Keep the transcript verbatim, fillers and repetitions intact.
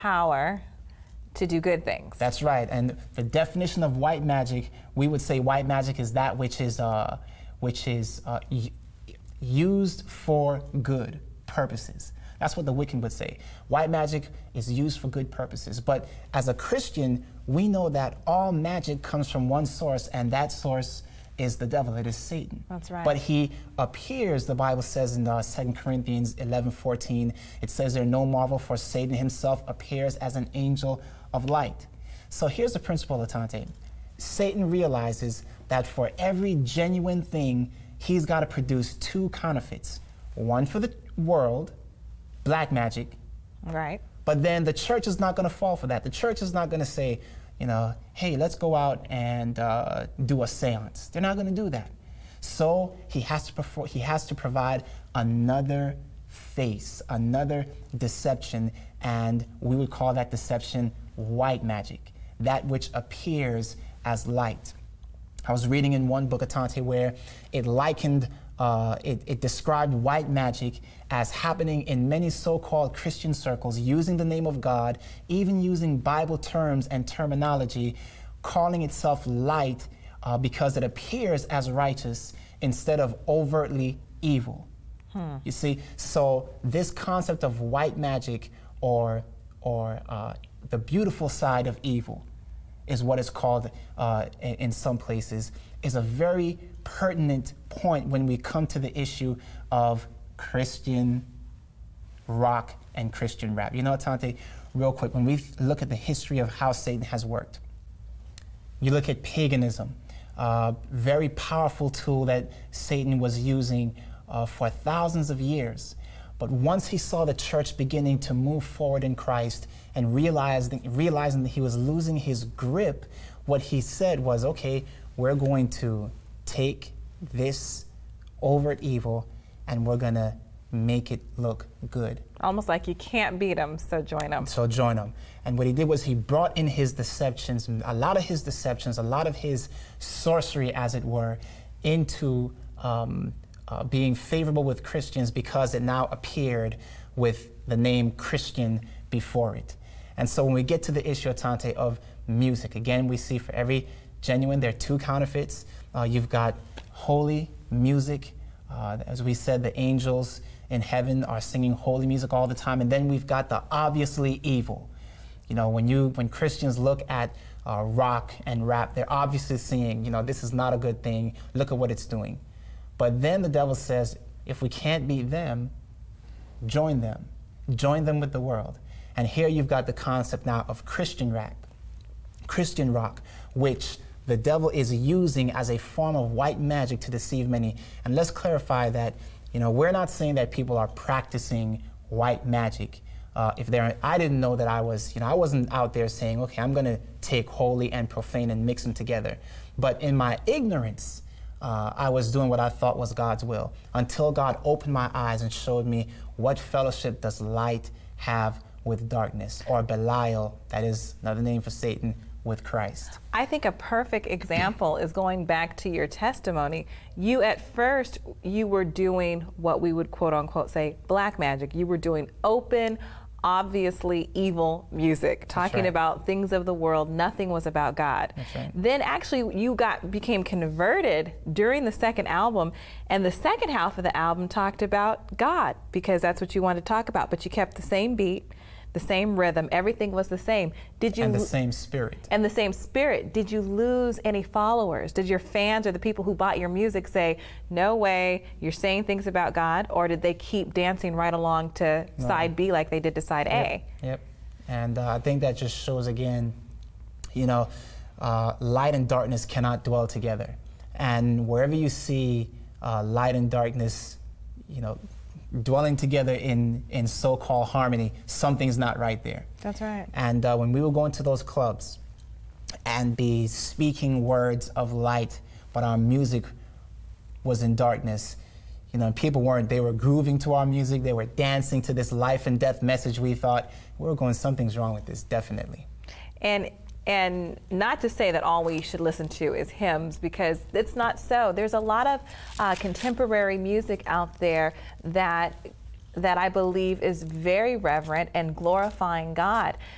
power to do good things. That's right. And the definition of white magic, we would say white magic is that which is uh, which is uh, used for good purposes. That's what the Wiccan would say. White magic is used for good purposes. But as a Christian, we know that all magic comes from one source, and that source is the devil. It is Satan. That's right. But he appears, the Bible says in uh, Second Corinthians eleven fourteen, it says there, no marvel, for Satan himself appears as an angel of light. So here's the principle, Latante. Satan realizes that for every genuine thing, he's got to produce two counterfeits. One for the world, black magic. Right. But then the church is not going to fall for that. The church is not going to say, you know, hey, let's go out and uh, do a seance. They're not going to do that. So he has to perform, he has to provide another face, another deception, and we would call that deception white magic, that which appears as light. I was reading in one book, Atante, where it likened, uh, it, it described white magic as happening in many so-called Christian circles, using the name of God, even using Bible terms and terminology, calling itself light uh, because it appears as righteous instead of overtly evil. Hmm. You see, so this concept of white magic, or, or uh, the beautiful side of evil, is what it's called uh, in, in some places, is a very pertinent point when we come to the issue of Christian rock and Christian rap. You know, Tante, real quick, when we look at the history of how Satan has worked, you look at paganism, uh, very powerful tool that Satan was using uh, for thousands of years. But once he saw the church beginning to move forward in Christ and realizing, realizing that he was losing his grip, what he said was, okay, we're going to take this overt evil and we're going to make it look good. Almost like you can't beat them, so join them. So join them. And what he did was he brought in his deceptions, a lot of his deceptions, a lot of his sorcery, as it were, into um, uh, being favorable with Christians, because it now appeared with the name Christian before it. And so when we get to the issue, Atante, of music, again, we see for every genuine, there are two counterfeits. Uh, you've got holy music. Uh, as we said, the angels in heaven are singing holy music all the time. And then we've got the obviously evil. You know, when you when Christians look at uh, rock and rap, they're obviously saying, you know, this is not a good thing. Look at what it's doing. But then the devil says, if we can't beat them, join them. Join them with the world. And here you've got the concept now of Christian rap, Christian rock, which the devil is using as a form of white magic to deceive many. And let's clarify that, you know, we're not saying that people are practicing white magic. Uh, if they're, I didn't know that I was, you know, I wasn't out there saying, okay, I'm going to take holy and profane and mix them together. But in my ignorance, uh, I was doing what I thought was God's will, until God opened my eyes and showed me what fellowship does light have with darkness, or Belial, that is another name for Satan, with Christ. I think a perfect example is going back to your testimony. You, at first, you were doing what we would quote unquote say black magic. You were doing open, obviously evil music, talking right. about things of the world. Nothing was about God. That's right. Then actually you got became converted during the second album, and the second half of the album talked about God, because that's what you wanted to talk about, but you kept the same beat, the same rhythm, everything was the same. Did you and the same spirit. And the same spirit. Did you lose any followers? Did your fans or the people who bought your music say, no way, you're saying things about God? Or did they keep dancing right along to no. side B like they did to side yep. A? Yep. And uh, I think that just shows again, you know, uh, light and darkness cannot dwell together. And wherever you see uh, light and darkness, you know, dwelling together in, in so-called harmony, something's not right there. That's right. And uh, when we would go into those clubs and be speaking words of light, but our music was in darkness, you know, people weren't, they were grooving to our music, they were dancing to this life and death message, we thought, we were going, something's wrong with this, definitely. And And not to say that all we should listen to is hymns, because it's not so. There's a lot of uh, contemporary music out there that that I believe is very reverent and glorifying God.